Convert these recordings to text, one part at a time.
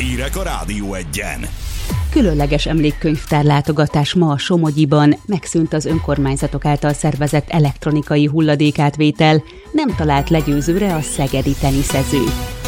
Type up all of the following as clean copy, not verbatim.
Hírek a Rádió Egyen. Különleges emlékkönyvtár látogatás ma a Somogyiban, megszűnt az önkormányzatok által szervezett elektronikai hulladékátvétel, nem talált legyőzőre a szegedi teniszező.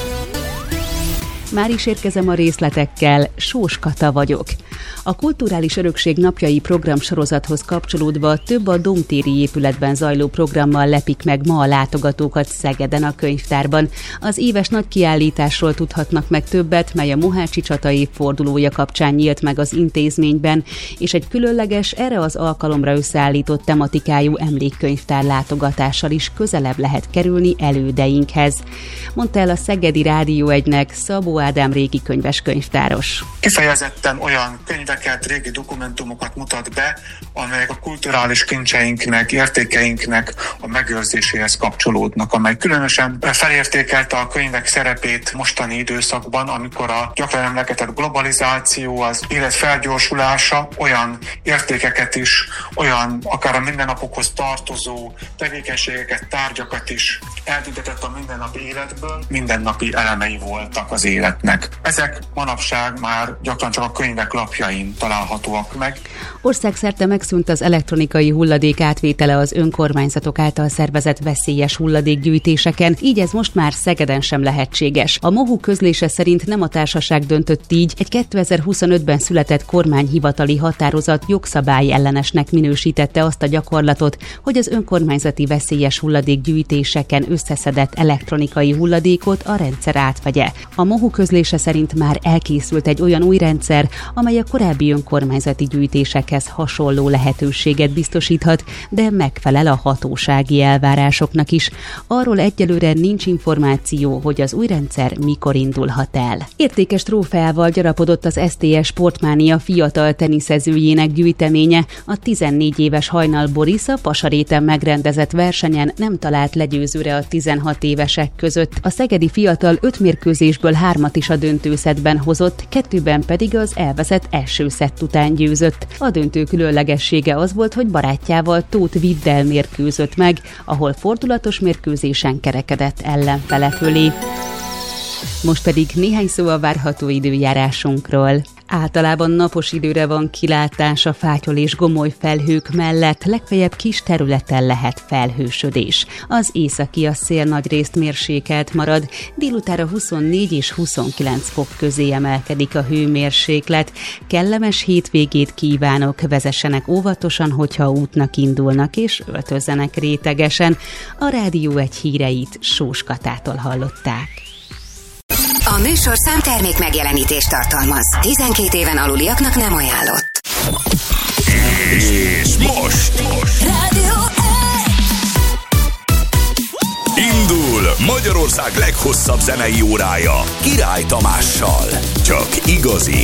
Már is érkezem a részletekkel, Sós Kata vagyok. A Kulturális Örökség napjai programsorozathoz kapcsolódva több a Domtéri épületben zajló programmal lepik meg ma a látogatókat Szegeden a könyvtárban. Az éves nagy kiállításról tudhatnak meg többet, mely a Mohácsi csata évfordulója kapcsán nyílt meg az intézményben, és egy különleges, erre az alkalomra összeállított tematikájú emlékkönyvtár látogatással is közelebb lehet kerülni elődeinkhez. Mondta el a Szegedi Rádió Egynek Szabó Ádám régi könyveskönyvtáros. Kifejezetten olyan könyveket, régi dokumentumokat mutat be, amelyek a kulturális kincseinknek, értékeinknek a megőrzéséhez kapcsolódnak, amely különösen felértékelte a könyvek szerepét mostani időszakban, amikor a gyakran emlegetett globalizáció, az élet felgyorsulása olyan értékeket is, olyan akár a mindennapokhoz tartozó tevékenységeket, tárgyakat is eltüntetett a mindennapi életből, mindennapi elemei voltak az életnek. Ezek manapság már gyakran csak a könyvek lapjain találhatóak meg. Országszerte megszűnt az elektronikai hulladék átvétele az önkormányzatok által szervezett veszélyes hulladékgyűjtéseken, így ez most már Szegeden sem lehetséges. A MOHU közlése szerint nem a társaság döntött így, egy 2025-ben született kormányhivatali határozat jogszabály ellenesnek minősítette azt a gyakorlatot, hogy az önkormányzati veszélyes hulladékgyűjtéseken összeszedett elektronikai hulladékot a rendszer átvegye. A MOHU közlése szerint már elkészült egy olyan új rendszer, amely a korábbi önkormányzati gyűjtésekhez hasonló lehetőséget biztosíthat, de megfelel a hatósági elvárásoknak is. Arról egyelőre nincs információ, hogy az új rendszer mikor indulhat el. Értékes trófeával gyarapodott az STS Sportmánia fiatal teniszezőjének gyűjteménye. A 14 éves Hajnal Boris a Pasaréten megrendezett versenyen nem talált legyőzőre a 16 évesek között. A szegedi fiatal 5 mérkőzésből 3-at is a döntőszettben hozott, 2-ben pedig az elveszett első szett után győzött. A döntő különlegessége az volt, hogy barátjával Tóth Viddel mérkőzött meg, ahol fordulatos mérkőzésen kerekedett ellenfele fölé. Most pedig néhány szó a várható időjárásunkról. Általában napos időre van kilátás a fátyol és gomoly felhők mellett, legfeljebb kis területen lehet felhősödés. Az északi a szél nagyrészt mérsékelt marad, délutára 24 és 29 fok közé emelkedik a hőmérséklet. Kellemes hétvégét kívánok, vezessenek óvatosan, hogyha útnak indulnak, és öltözzenek rétegesen. A Rádió Egy híreit Sós Katától hallották. A műsorszám termék megjelenítést tartalmaz. 12 éven aluliaknak nem ajánlott. És most Rádió indul Magyarország leghosszabb zenei órája Király Tamással. Csak igazi